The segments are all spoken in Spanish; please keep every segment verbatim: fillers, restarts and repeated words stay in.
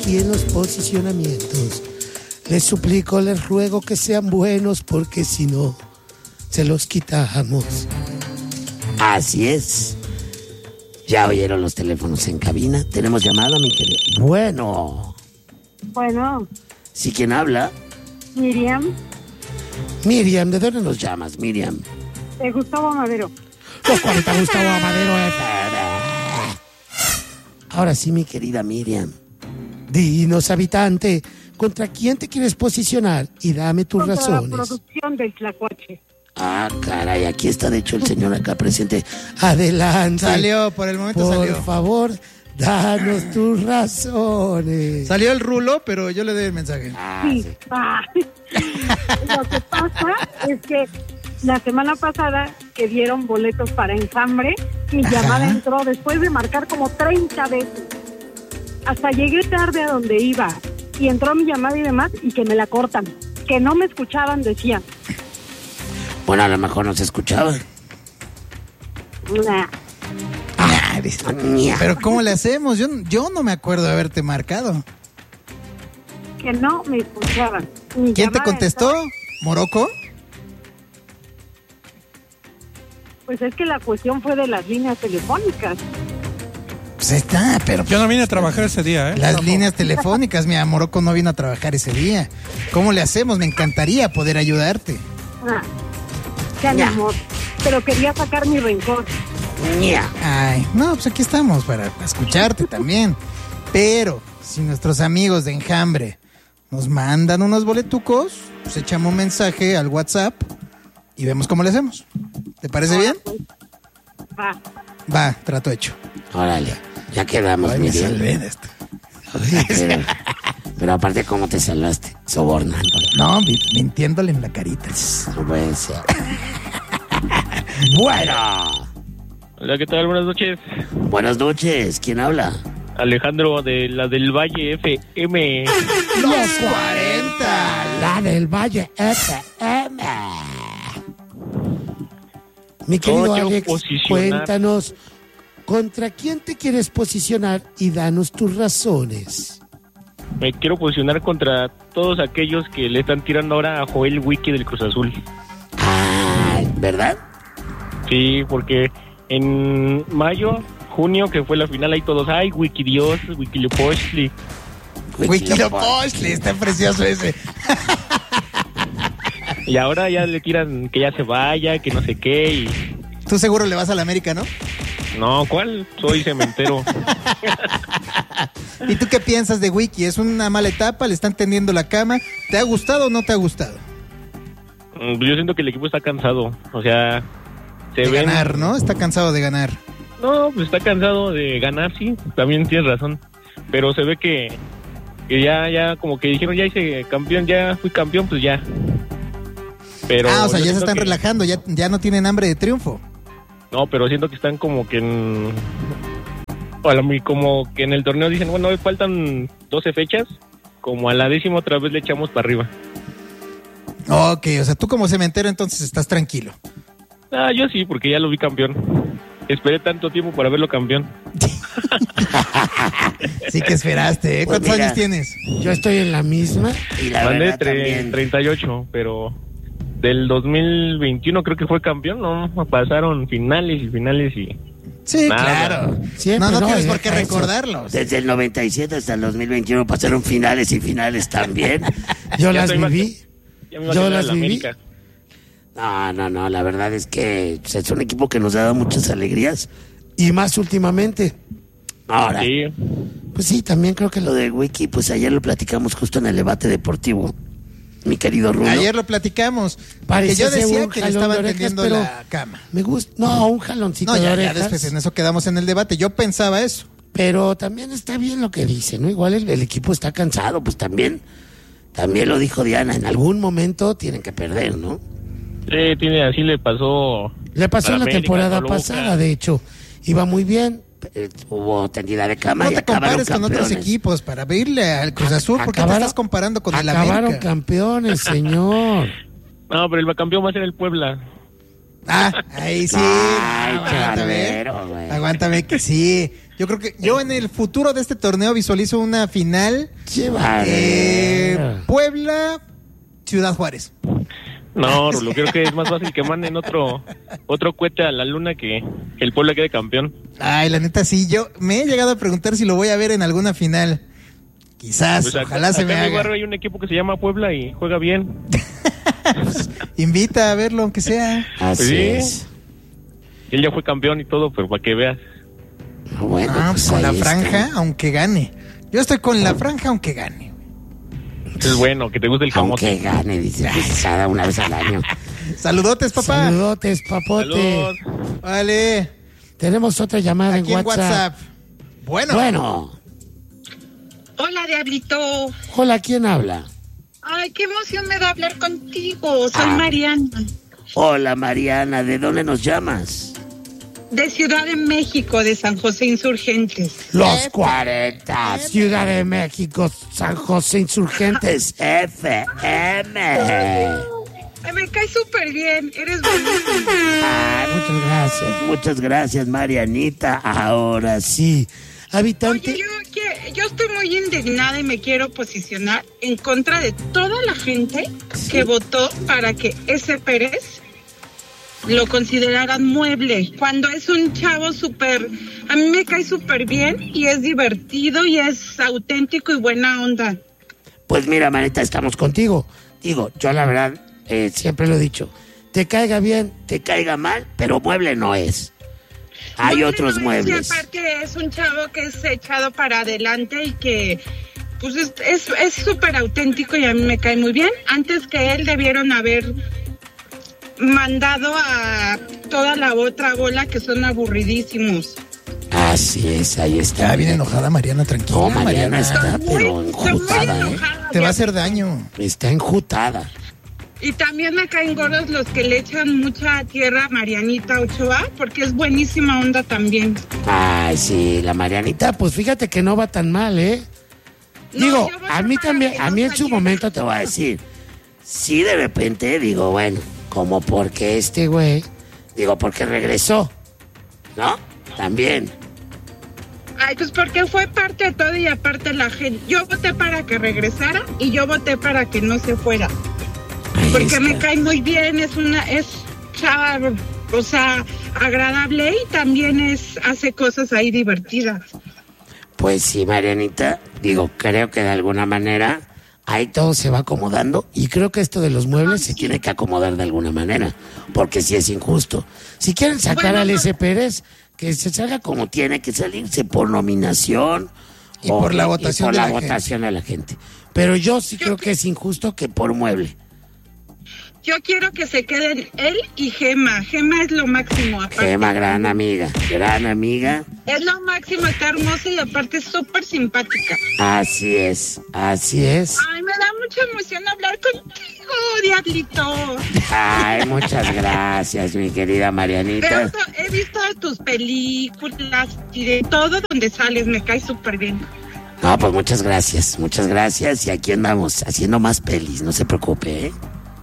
aquí en los posicionamientos. Les suplico, les ruego que sean buenos, porque si no, se los quitamos. Así es. Ya oyeron los teléfonos en cabina. Tenemos llamada, mi querido. Bueno. Bueno. ¿Sí, quién habla? Miriam. Miriam, ¿de dónde nos llamas, Miriam? De Gustavo Amadero. Los cuarenta Gustavo Amadero. Eh. Ahora sí, mi querida Miriam. Dinos, habitante, ¿contra quién te quieres posicionar? Y dame tus Contra razones. La producción del Tlacuache. Ah, caray, aquí está de hecho el señor acá presente. Adelante. Salió, por el momento por salió. Por favor, danos tus razones. Salió el rulo, pero yo le doy el mensaje. Ah, sí. sí. Ah. Lo que pasa es que la semana pasada que dieron boletos para Enjambre, mi Ajá. llamada entró después de marcar como treinta veces. Hasta llegué tarde a donde iba y entró mi llamada y demás y que me la cortan. Que no me escuchaban, decían. Bueno, a lo mejor no se escuchaba. Nah. Ah, pero ¿cómo le hacemos? Yo, yo no me acuerdo de haberte marcado. Que no me escuchaban. Mi ¿Quién te llamada contestó? entró. ¿Moroco? Pues es que la cuestión fue de las líneas telefónicas. Pues ahí está, pero... Yo no vine a trabajar ese día, ¿eh? Las Ojo. líneas telefónicas, mi Moroco no vino a trabajar ese día. ¿Cómo le hacemos? Me encantaría poder ayudarte. Ah, qué amor. Pero quería sacar mi rencor. Ña. Ay, no, pues aquí estamos para escucharte también. Pero si nuestros amigos de Enjambre nos mandan unos boletucos, pues echamos un mensaje al WhatsApp y vemos cómo le hacemos. ¿Te parece bien? Va. Va, trato hecho. Órale, ya quedamos, Ay, me Miriam. salvé de esto. Oye, pero, pero aparte, ¿cómo te salvaste? Sobornándolo. No, mi- mintiéndole en la carita. No puede ser. Bueno. Hola, ¿qué tal? Buenas noches. Buenas noches. ¿Quién habla? Alejandro de la del Valle F M. Los cuarenta. La del Valle F M. Mi querido Oh, quiero Alex, posicionar. cuéntanos, ¿contra quién te quieres posicionar y danos tus razones? Me quiero posicionar contra todos aquellos que le están tirando ahora a Joel Wiki del Cruz Azul. Ah, ¿verdad? Sí, porque en mayo, junio, que fue la final, ahí todos, ay, Wiki Dios, Wiki Lepochtli. Wikilopochtli, está precioso ese. Y ahora ya le tiran que ya se vaya, que no sé qué, y... Tú seguro le vas a la América, ¿no? No, ¿cuál? Soy cementero. ¿Y tú qué piensas de Wiki? ¿Es una mala etapa? ¿Le están tendiendo la cama? ¿Te ha gustado o no te ha gustado? Mm, Yo siento que el equipo está cansado, o sea... Se De ven... ganar, ¿no? Está cansado de ganar. No, pues está cansado de ganar, sí, también tienes razón. Pero se ve que, que ya, ya, como que dijeron, ya hice campeón, ya fui campeón, pues ya. Pero ah, o sea, yo ya se siento están que- relajando, ya, ya no tienen hambre de triunfo. No, pero siento que están como que en... o a la- como que en el torneo dicen, bueno, hoy faltan doce fechas, como a la décima otra vez le echamos para arriba. Ok, o sea, tú como cementero entonces estás tranquilo. Ah, yo sí, porque ya lo vi campeón. Esperé tanto tiempo para verlo campeón. Sí que esperaste, ¿eh? Pues ¿Cuántos mira, años tienes? Yo estoy en la misma y la Mandé verdad tre- también. treinta y ocho, pero del dos mil veintiuno creo que fue campeón, ¿no? Pasaron finales y finales y... Sí, Nada. claro. Siempre, no, no, tienes deja por qué eso. recordarlos. Desde el noventa y siete hasta el dos mil veintiuno pasaron finales y finales también. Yo Ya las estoy más- viví. Ya me iba a Yo quedar las en la viví. América. No, no, no, la verdad es que pues, es un equipo que nos ha dado muchas alegrías y más últimamente. Ahora, Sí, pues sí, también creo que lo de Wiki, pues ayer lo platicamos justo en el debate deportivo, mi querido Rulo. Ayer lo platicamos. Que Parecía yo decía un que le jalón estaban de orejas, tendiendo pero la cama. Me gusta, no, un jaloncito No, de ya, ya orejas, después en eso quedamos en el debate. Yo pensaba eso. pero también está bien lo que dice, ¿no? Igual el, el equipo está cansado, pues también, también lo dijo Diana, en algún momento tienen que perder, ¿no? sí, tiene, así le pasó... Le pasó a en la América, temporada Toluca. pasada, de hecho, iba muy bien, eh, hubo tendida de cama No y te acabaron compares con otros campeones. equipos para irle al Cruz Azul. ¿Por qué te Acabaron- estás comparando con el Acabaron América? campeones, señor. No, pero el campeón va a ser el Puebla. Ah, ahí sí. Ay, qué aguántame. barbero, güey. Aguántame que sí. Yo creo que yo en el futuro de este torneo visualizo una final eh, Puebla, Ciudad Juárez. No, Rulo, creo que es más fácil que manden otro otro cohete a la luna que el Puebla quede campeón. Ay, la neta sí, yo me he llegado a preguntar si lo voy a ver en alguna final. Quizás, Pues acá, ojalá se acá me en mi haga. barrio hay un equipo que se llama Puebla y juega bien. Pues, invita a verlo, aunque sea. Así Sí. es. Él ya fue campeón y todo, pero para que veas. Bueno, Ah, pues con la ahí franja, está. aunque gane. Yo estoy con la franja, aunque gane. Es bueno, que te guste el camote. Aunque gane, dice, pues, cada una vez al año. Saludotes, papá. Saludotes, papote. Salud. Vale. Tenemos otra llamada Aquí en en WhatsApp. WhatsApp. Bueno. Bueno. Hola, Diablito. Hola, ¿quién habla? Ay, qué emoción me da hablar contigo. Soy Ah. Mariana, Hola, Mariana, ¿de dónde nos llamas? de Ciudad de México, de San José Insurgentes. Los cuarenta, Ciudad de México, San José Insurgentes, F M. Ay, me cae súper bien. Eres buenísimo. Ay, muchas gracias, muchas gracias, Marianita. Ahora sí. Habitante. Oye, yo, que- yo estoy muy indignada y me quiero posicionar en contra de toda la gente que votó para que ese Pérez lo consideraran mueble, cuando es un chavo súper, a mí me cae súper bien y es divertido y es auténtico y buena onda. Pues mira, Manita, estamos contigo. Digo, yo la verdad, eh, siempre lo he dicho, te caiga bien, te caiga mal, pero mueble no es. Hay Mueble otros no es, muebles. Y aparte es un chavo que es echado para adelante y que pues es es es súper auténtico y a mí me cae muy bien. Antes que él debieron haber mandado a toda la otra bola que son aburridísimos. Así es, ahí está. Ya viene enojada Mariana, tranquila. No, Mariana está, Muy- pero estoy muy enjutada, ¿eh? enojada, Te va a hacer Diablito. daño. Está enjutada. Y también me caen gordos los que le echan mucha tierra a Marianita Ochoa, porque es buenísima onda también. Ay, sí, la Marianita, pues fíjate que no va tan mal, ¿eh? No, Digo, yo voto a mí para también, que a no mí en su saliera. momento te voy a decir, sí, de repente digo, bueno, como porque este güey, digo, porque regresó, ¿no? También. Ay, pues porque fue parte de todo y aparte la gente. Yo voté para que regresara y yo voté para que no se fuera. Ahí Porque está. me cae muy bien, es una, es chava, o sea, agradable y también es, hace cosas ahí divertidas. Pues sí, Marianita, digo, creo que de alguna manera ahí todo se va acomodando y creo que esto de los muebles se tiene que acomodar de alguna manera, porque sí es injusto. Si quieren sacar Bueno, al no- S. Pérez, que se salga como tiene que salirse, por nominación Y por la votación por de la la gente. votación de la gente. Pero yo sí Yo creo que- que es injusto que por mueble. Yo quiero que se queden él y Gema. Gema es lo máximo, aparte. Gema, gran amiga, gran amiga. Es lo máximo, está hermosa y aparte es súper simpática. Así es, así es. Ay, me da mucha emoción hablar contigo, Diablito. Ay, muchas gracias, mi querida Veo Marianita. to- he visto tus películas y de todo donde sales, me cae súper bien. No, pues muchas gracias, muchas gracias. Y aquí andamos haciendo más pelis, no se preocupe, ¿eh?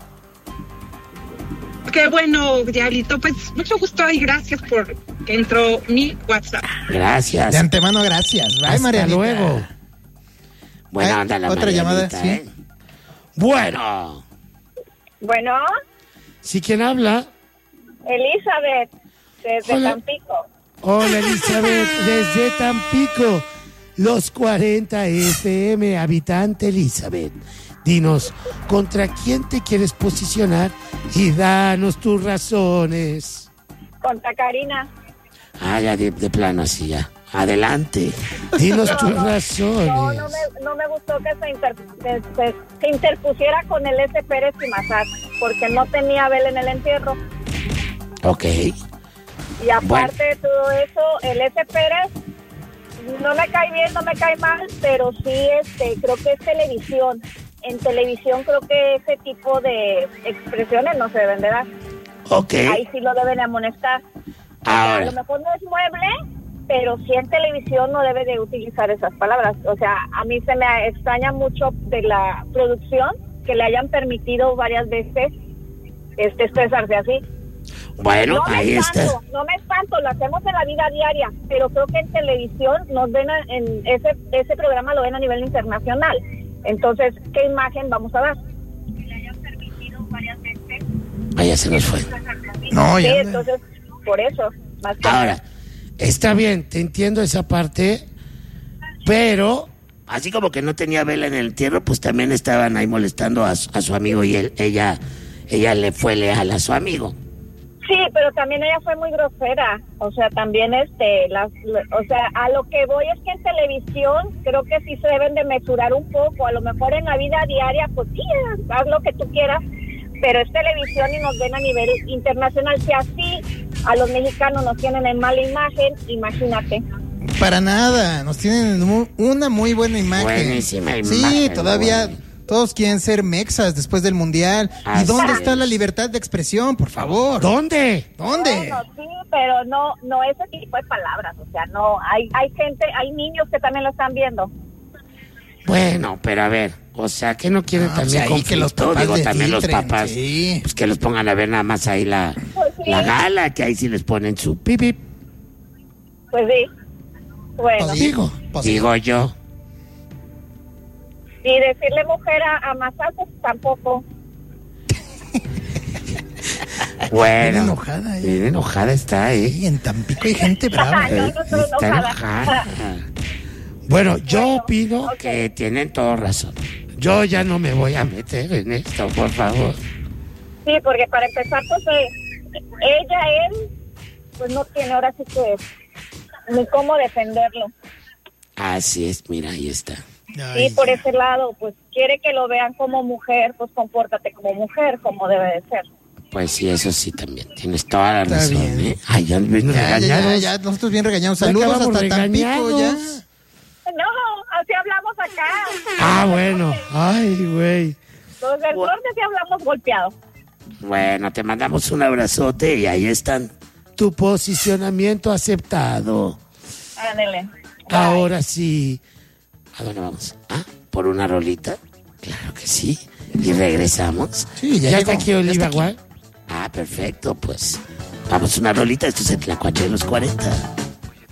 Qué bueno, Diablito, pues mucho gusto y gracias por que entró mi WhatsApp. Gracias. De antemano, gracias. Bye, Hasta Marianita. luego. Buena Ay, onda la otra llamada, Marianita, sí. ¿eh? Bueno, Bueno, ¿sí quién habla? Elizabeth, desde Hola. Tampico. Hola, Elizabeth, desde Tampico. Los cuarenta F M, habitante Elizabeth. Dinos, ¿contra quién te quieres posicionar? Y danos tus razones. Contra Karina. Ah, ya de, de plano así ya. Adelante. Dinos tus razones. No, no me, no me gustó que se, inter- que se- se interpusiera con el S. Pérez y Mazat, porque no tenía vela en el entierro. Ok. Y aparte de todo eso, el S. Pérez no me cae bien, no me cae mal, pero sí este, creo que es televisión. En televisión creo que ese tipo de expresiones no se deben de dar. Ok. Ahí sí lo deben amonestar. A lo Ahora, mejor no es mueble, pero sí en televisión no debe de utilizar esas palabras. O sea, a mí se me extraña mucho de la producción que le hayan permitido varias veces este expresarse así. Bueno, no ahí me está. espanto, no me espanto, lo hacemos en la vida diaria, pero creo que en televisión nos ven a, en ese ese programa lo ven a nivel internacional. Entonces, ¿qué imagen vamos a dar? Que le hayan permitido varias veces. Vaya, se nos fue. No, Sí, ya. entonces, por eso. Más que Ahora, está bien, te entiendo esa parte, pero así como que no tenía vela en el entierro, pues también estaban ahí molestando a, su- a su amigo y él, ella, ella le fue leal a su amigo. Sí, pero también ella fue muy grosera, o sea, también este, las, o sea, a lo que voy es que en televisión creo que sí se deben de mesurar un poco, a lo mejor en la vida diaria, pues sí, haz lo que tú quieras, pero es televisión y nos ven a nivel internacional, si así a los mexicanos nos tienen en mala imagen, imagínate. Para nada, nos tienen mu- una muy buena imagen. Buenísima Sí, imagen, todavía güey. todos quieren ser mexas después del mundial. ¿Y Así dónde es. está la libertad de expresión, por favor? ¿Dónde? ¿Dónde? Bueno, sí, pero no, no ese tipo de palabras, o sea, no, hay, hay gente, hay niños que también lo están viendo. Bueno, pero a ver, o sea, que no quieren Ah, pues también ahí conflicto, que los papás digo, le también los filtren, papás, sí. pues que los pongan a ver nada más ahí la, Pues sí. la gala, que ahí sí les ponen su pipip, Pues sí, bueno, Pues sí. digo, Pues sí. digo yo. y decirle mujer a, a Mazal, pues tampoco. Bueno, Bien enojada, eh. bien enojada está, ¿eh? Sí, en Tampico hay gente brava. Ay, no, no estoy Está enojada. enojada. Bueno, yo Bueno, opino ok. que tienen toda razón. Yo ya no me voy a meter en esto, por favor. Sí, porque para empezar, pues eh, ella, él, pues no tiene ahora sí que ni cómo defenderlo. Así es, mira, ahí está. Ay, Y por ese lado, pues quiere que lo vean como mujer, pues compórtate como mujer, como debe de ser. Pues sí, eso sí también. Tienes toda la Está razón, bien. ¿eh? Ay, ya nos ven Ya, ya, ya, regañados. ya, nosotros bien regañados. Ya Saludos acabamos hasta Tampico, ya. regañados. No, así hablamos acá. Ah, bueno. Ay, güey. Los del norte sí hablamos golpeado. Bueno, te mandamos un abrazote y ahí están. Tu posicionamiento aceptado. Ándale. Ahora sí. ¿A dónde vamos? ¿Ah? ¿Por una rolita? Claro que sí. Y regresamos. Sí, ya ¿Ya llegó, está aquí ya Oliva está aquí. Gual? Ah, perfecto, pues. Vamos a una rolita. Esto es el Tlacuache de los cuarenta.